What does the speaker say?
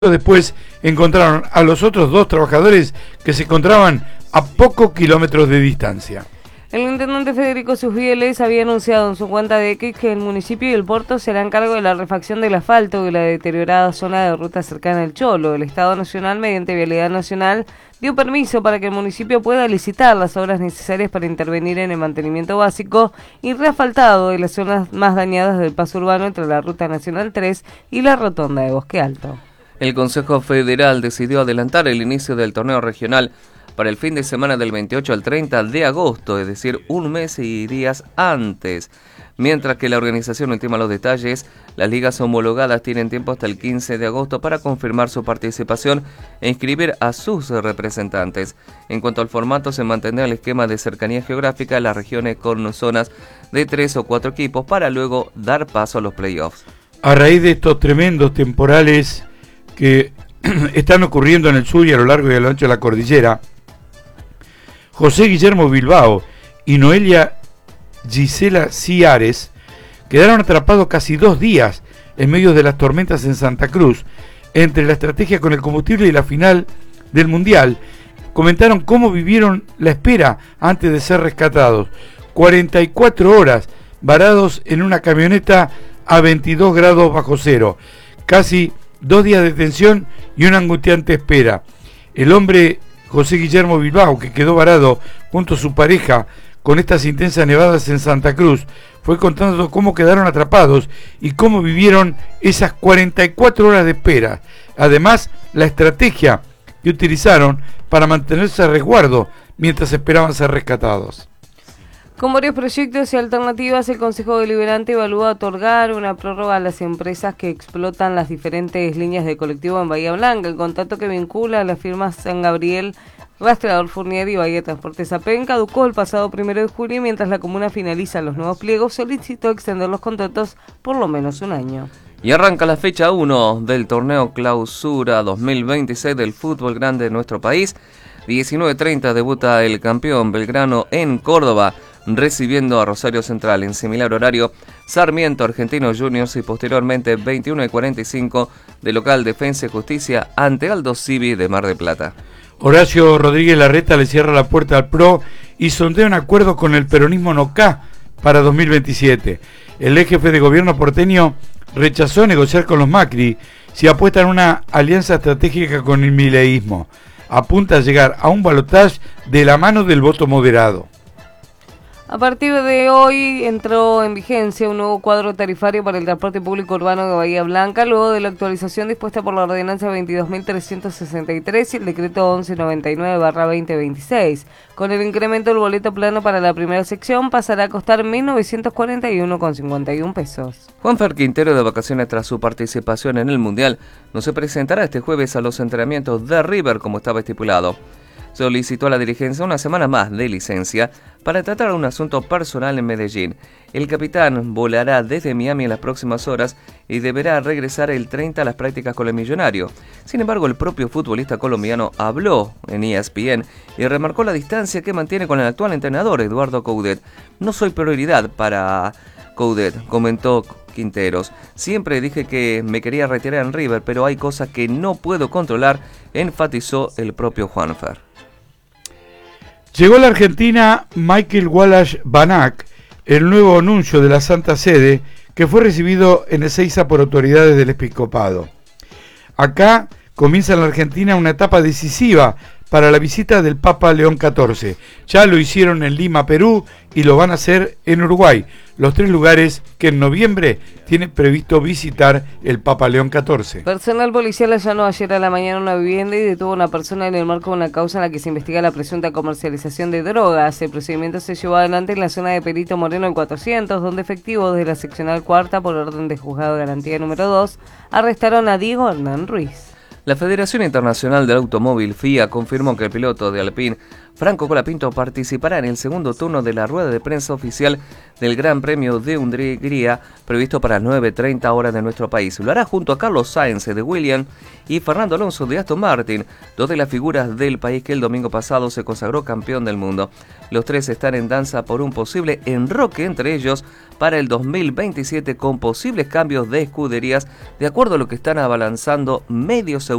Después encontraron a los otros dos trabajadores que se encontraban a pocos kilómetros de distancia. El intendente Federico Susbieles había anunciado en su cuenta de X que el municipio y el puerto se harán cargo de la refacción del asfalto de la deteriorada zona de ruta cercana al Cholo. El Estado Nacional, mediante Vialidad Nacional, dio permiso para que el municipio pueda licitar las obras necesarias para intervenir en el mantenimiento básico y reasfaltado de las zonas más dañadas del paso urbano entre la Ruta Nacional 3 y la rotonda de Bosque Alto. El Consejo Federal decidió adelantar el inicio del torneo regional para el fin de semana del 28 al 30 de agosto, es decir, un mes y días antes. Mientras que la organización ultima los detalles, las ligas homologadas tienen tiempo hasta el 15 de agosto para confirmar su participación e inscribir a sus representantes. En cuanto al formato, se mantendrá el esquema de cercanía geográfica en las regiones con zonas de 3 o 4 equipos para luego dar paso a los playoffs. A raíz de estos tremendos temporales que están ocurriendo en el sur y a lo largo y a lo ancho de la cordillera, José Guillermo Bilbao y Noelia Gisela Ciares quedaron atrapados casi 2 días en medio de las tormentas en Santa Cruz, entre la estrategia con el combustible y la final del Mundial. Comentaron cómo vivieron la espera antes de ser rescatados. 44 horas varados en una camioneta a 22 grados bajo cero. Casi 2 días de tensión y una angustiante espera. El hombre José Guillermo Bilbao, que quedó varado junto a su pareja con estas intensas nevadas en Santa Cruz, fue contando cómo quedaron atrapados y cómo vivieron esas 44 horas de espera. Además, la estrategia que utilizaron para mantenerse a resguardo mientras esperaban ser rescatados. Con varios proyectos y alternativas, el Consejo Deliberante evalúa otorgar una prórroga a las empresas que explotan las diferentes líneas de colectivo en Bahía Blanca. El contrato que vincula a las firmas San Gabriel, Rastreador Fournier y Bahía Transportes APEN caducó el pasado 1 de julio y mientras la comuna finaliza los nuevos pliegos, solicitó extender los contratos por lo menos un año. Y arranca la fecha 1 del torneo Clausura 2026 del fútbol grande de nuestro país. 19:30 debuta el campeón Belgrano en Córdoba, recibiendo a Rosario Central. En similar horario, Sarmiento Argentinos Juniors y posteriormente 21:45 de local Defensa y Justicia ante Aldo Civi de Mar del Plata. Horacio Rodríguez Larreta le cierra la puerta al PRO y sondea un acuerdo con el peronismo NOCA para 2027. El ex jefe de gobierno porteño rechazó negociar con los Macri si apuestan una alianza estratégica con el mileísmo. Apunta a llegar a un balotaje de la mano del voto moderado. A partir de hoy entró en vigencia un nuevo cuadro tarifario para el transporte público urbano de Bahía Blanca, luego de la actualización dispuesta por la ordenanza 22.363 y el decreto 1199/2026. Con el incremento del boleto plano para la primera sección pasará a costar 1.941,51 pesos. Juanfer Quintero, de vacaciones tras su participación en el Mundial, no se presentará este jueves a los entrenamientos de River como estaba estipulado. Solicitó a la dirigencia una semana más de licencia para tratar un asunto personal en Medellín. El capitán volará desde Miami en las próximas horas y deberá regresar el 30 a las prácticas con el Millonario. Sin embargo, el propio futbolista colombiano habló en ESPN y remarcó la distancia que mantiene con el actual entrenador Eduardo Coudet. No soy prioridad para Coudet, comentó Quinteros. Siempre dije que me quería retirar en River, pero hay cosas que no puedo controlar, enfatizó el propio Juanfer. Llegó a la Argentina Michael Wallace Banac, el nuevo anuncio de la Santa Sede, que fue recibido en Ezeiza por autoridades del episcopado. Acá comienza en la Argentina una etapa decisiva para la visita del Papa León XIV. Ya lo hicieron en Lima, Perú, y lo van a hacer en Uruguay, los 3 lugares que en noviembre tiene previsto visitar el Papa León XIV. Personal policial allanó ayer a la mañana una vivienda y detuvo a una persona en el marco de una causa en la que se investiga la presunta comercialización de drogas. El procedimiento se llevó adelante en la zona de Perito Moreno en 400, donde efectivos de la seccional cuarta, por orden de juzgado de garantía número 2, arrestaron a Diego Hernán Ruiz. La Federación Internacional del Automóvil, FIA, confirmó que el piloto de Alpine, Franco Colapinto participará en el segundo turno de la rueda de prensa oficial del Gran Premio de Hungría, previsto para las 9:30 horas de nuestro país. Lo hará junto a Carlos Sainz de Williams y Fernando Alonso de Aston Martin, dos de las figuras del país que el domingo pasado se consagró campeón del mundo. Los tres están en danza por un posible enroque entre ellos para el 2027 con posibles cambios de escuderías, de acuerdo a lo que están abalanzando medios europeos.